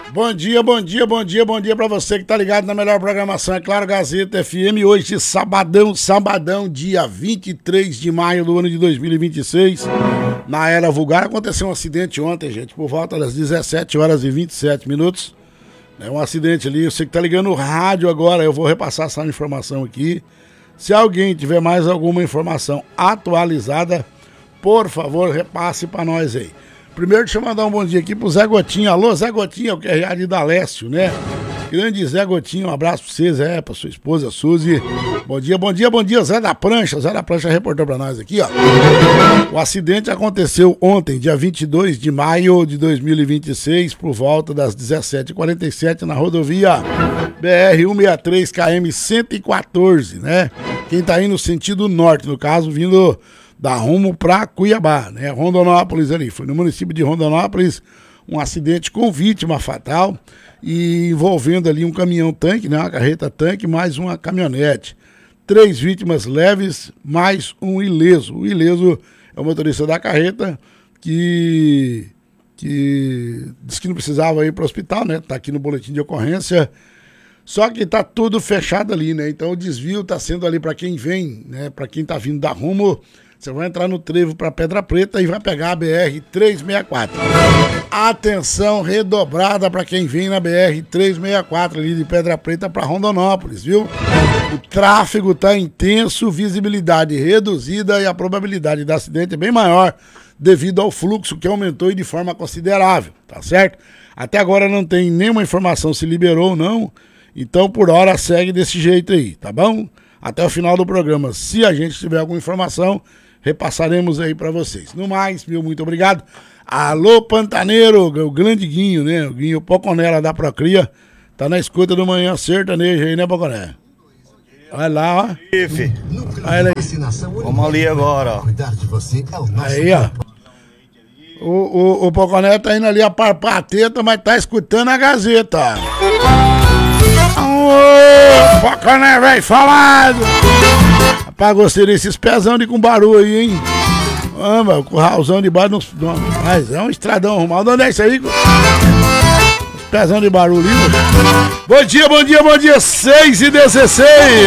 Bom dia pra você que tá ligado na melhor programação, é claro, Gazeta FM, hoje sabadão, dia 23 de maio do ano de 2026, na Era Vulgar. Aconteceu um acidente ontem, gente, por volta das 17 horas e 27 minutos, é um acidente ali, você que tá ligando o rádio agora, eu vou repassar essa informação aqui. Se alguém tiver mais alguma informação atualizada, por favor, repasse pra nós aí. Primeiro, deixa eu mandar um bom dia aqui pro Zé Gotinho. Alô, Zé Gotinho, o QRA de Dalécio, né? Grande Zé Gotinho, um abraço pra você, Zé, pra sua esposa, Suzy. Bom dia, Zé da Prancha. O Zé da Prancha reportou pra nós aqui, ó. O acidente aconteceu ontem, dia 22 de maio de 2026, por volta das 17h47, na rodovia BR-163, KM 114, né? Quem tá indo no sentido norte, no caso, vindo da rumo pra Cuiabá, né? Rondonópolis ali, foi no município de Rondonópolis, um acidente com vítima fatal e envolvendo ali um caminhão-tanque, né? Uma carreta-tanque, mais uma caminhonete. 3 vítimas leves, mais um ileso. O ileso é o motorista da carreta que disse que não precisava ir para o hospital, né? Tá aqui no boletim de ocorrência. Só que tá tudo fechado ali, né? Então o desvio tá sendo ali para quem vem, né? Para quem tá vindo da rumo. Você vai entrar no trevo para Pedra Preta e vai pegar a BR-364. Atenção redobrada para quem vem na BR-364 ali de Pedra Preta para Rondonópolis, viu? O tráfego tá intenso, visibilidade reduzida e a probabilidade de acidente é bem maior devido ao fluxo que aumentou de forma considerável, tá certo? Até agora não tem nenhuma informação se liberou ou não, então por hora segue desse jeito aí, tá bom? Até o final do programa, se a gente tiver alguma informação, repassaremos aí pra vocês. No mais, meu muito obrigado. Alô, Pantaneiro, o grande Guinho, né? O Guinho Poconela da Procria. Tá na escuta do Manhã Sertanejo aí, né, Poconé? Olha lá, ó. Olha aí. Vamos ali agora, ó. Aí, ó. O Poconé tá indo ali a parpar a teta, mas tá escutando a Gazeta. Ô, Poconé, velho, falado. Rapaz, gostei desses pezão de Cumbaru aí, hein? O curralzão de barulho. Mas é um estradão arrumado. Onde é isso aí? Os pezão de barulho. Bom dia, 6h16.